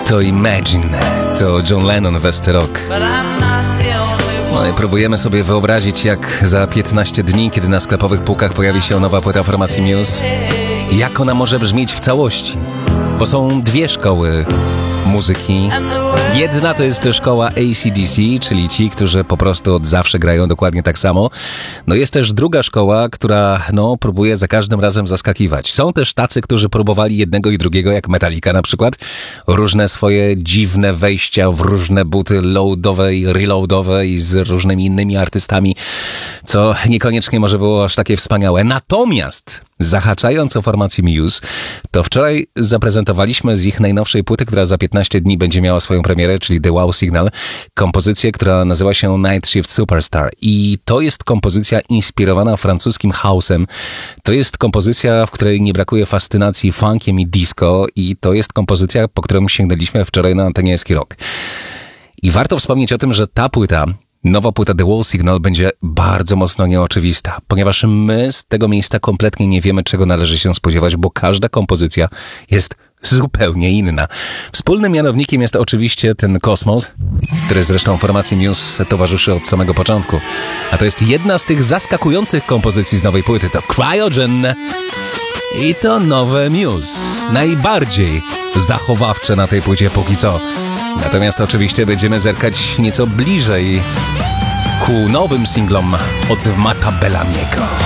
To Imagine, to John Lennon, West Rock. No i próbujemy sobie wyobrazić, jak za 15 dni, kiedy na sklepowych półkach pojawi się nowa płyta formacji Muse, jak ona może brzmieć w całości. Bo są dwie szkoły muzyki. Jedna to jest szkoła AC/DC, czyli ci, którzy po prostu od zawsze grają dokładnie tak samo. No jest też druga szkoła, która próbuje za każdym razem zaskakiwać. Są też tacy, którzy próbowali jednego i drugiego, jak Metallica na przykład. Różne swoje dziwne wejścia w różne buty loadowe i reloadowe i z różnymi innymi artystami, co niekoniecznie może było aż takie wspaniałe. Natomiast zahaczając o formację Muse, to wczoraj zaprezentowaliśmy z ich najnowszej płyty, która za 15 dni będzie miała swoją premierę, czyli The Wow Signal, kompozycję, która nazywa się Night Shift Superstar. I to jest kompozycja inspirowana francuskim house'em. To jest kompozycja, w której nie brakuje fascynacji funkiem i disco i to jest kompozycja, po którą sięgnęliśmy wczoraj na antenie Eski Rock. I warto wspomnieć o tym, że ta płyta, nowa płyta The Wow Signal będzie bardzo mocno nieoczywista, ponieważ my z tego miejsca kompletnie nie wiemy, czego należy się spodziewać, bo każda kompozycja jest zupełnie inna. Wspólnym mianownikiem jest oczywiście ten kosmos, który zresztą formacji Muse towarzyszy od samego początku. A to jest jedna z tych zaskakujących kompozycji z nowej płyty. To Cryogen i to nowe Muse. Najbardziej zachowawcze na tej płycie póki co. Natomiast oczywiście będziemy zerkać nieco bliżej ku nowym singlom od Matta Bellamiego.